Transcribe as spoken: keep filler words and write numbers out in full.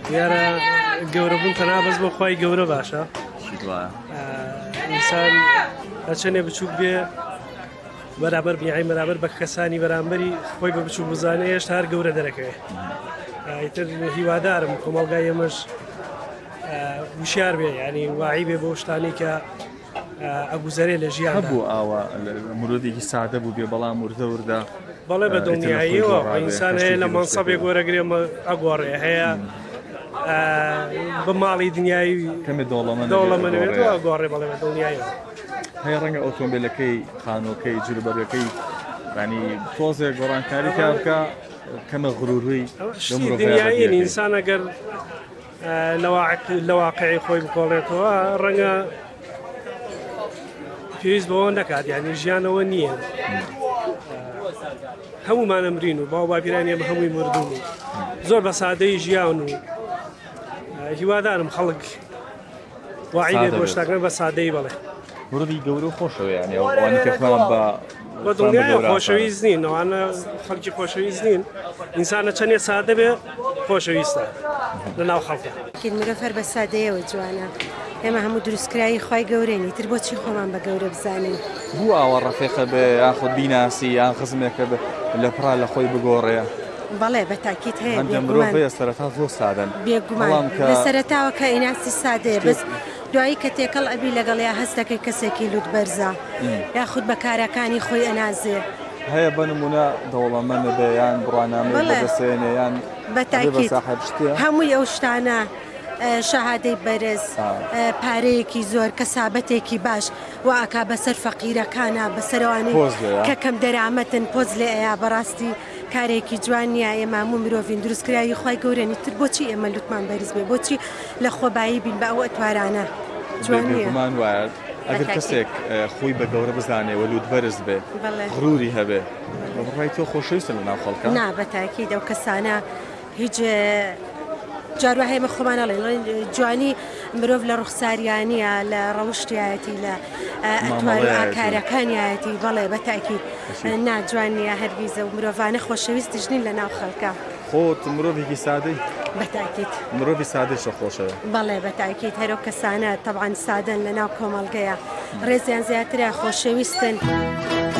دیارە گەورەبوون تەنها بەس بۆ خۆی گەورە باشە ئینسان هەرچەندێ بچووک بێ بەرامبەر بیعین بەرامبەر بە کەسانی بەرامبەری خۆی بە بچوو بزانێ هێشتا هەر گەورە دەرەکەوێت. ئیتر هیوادارم کۆمەڵگای ئێمەش وشیار بێ ینی واعی بێ بۆ شتانی کە ئەگوزارێ لە ژیان هەبوو ئاوە مرۆڤێکی سادە بوو بێ بەڵام وردە وردە بەڵێ بە دڵنیاییەوە ئینسان هەیە لە مەنسەبێک وەرەگرێمە ئەگۆڕێ هەیە بە ماڵی دنیایی دەوڵەمەوێت ئەگۆڕێ بەڵێ بە دڵنیاییەوە. هەیە ڕەنگە ئۆتۆمبیلەکەی خانۆکەی جلوبەرەکەی ینی تۆزێک گۆڕانکاری کا بکە کەمە غروڕی دنیایین ئینسان ئەگەر لە واقعی خۆی بکۆڵێتەوە ڕەنگە پێویست بەوە نەکات یعنی ژیانەوە نییە هەمومانە مرین و باو باپیرانی ئەمە هەمووی مردوون و زۆر بە سادەی ژیان و هیوادارم خەڵک واعی بێت بۆ شتەکان بە سادەی بڵێ مرۆڤی گەورە خۆشەوە یعنی ئەوانەی کەخوان بە بە دڵنیایە خۆشەویست نین ئەوانە خەڵکی خۆشەویست نین ئینسانە چەندێ سادە بێ خۆشەویستە لە ناو خەڵکە مرۆڤ هەر بە سادەیەوە جوانە ئێمە هەموو دروستکرایی خی گەورەنی تر بۆچی خۆمان بە گەورە بزانین بوو ئاوە ڕەفێقە بێ یاخود بیناسی یان خزمێکە لە پڕا لە خۆی بگۆڕەیە بەڵێ بە تاکیت هەیە مرۆڤ سەرەتا زۆر سادەن بێگومان لە سەرەتاوە کە ئیناسی سادەیە بەس دوایی کە تێکەڵ ئەبی لەگەڵیا هەست دەکەی کەسێکی لوت بەرزە یاخود بە کارەکانی خۆی ئەنازێ هەیە بە نمونە دەوڵەمەندە بێ یان بڕوانامەی بەدەستێنێ یان بە تاکیت هەمووی ئەو شتانە شەهادەی بەرز پارەیەکی زۆر کەسابەتێکی باش و ئاکا بەسەر فەقیرەکانە بەسەرەوانی کە کەم دەرامەتن پۆز لێ ئەیە بەڕاستی کارێکی جوان نییە ئێمە هەموو مرۆڤین دروستکرایی خی گەورەنی تر بۆچی ئێمە لوتمان بەرز بێ بۆچی لە خۆبایی بین بە ئەو ئەتوارانە جوان نییەمان وایە ئەگەر کەسێک خۆی بە گەورە بزانێ و لوت بەرز بێ غروری هەبێ بەڕای تۆ خۆشەویستە لە ناو خەڵکە نا بە تاکید ئەو کەسانە هیچ جاروا هەیە خۆمانەڵێن جوانی مرۆڤ لە ڕوخساریانیە لە ڕەوشتایەتی لە ئەتوار و ئاکارەکانیایەتی بەڵێ بە تاکید ناجوانیە هەرگیزە و مرۆڤانە خۆشەویستیش نین لە ناو خەڵکە خۆت مرۆڤێکی سادەی بە تاکید مرۆڤی سادەیشە خۆشەوە بەڵێ بە تاکید هەرو کەسانە تەبعاً سادەن لە ناو کۆمەڵگەیە ڕێزیان زیاترە خۆشەویستن.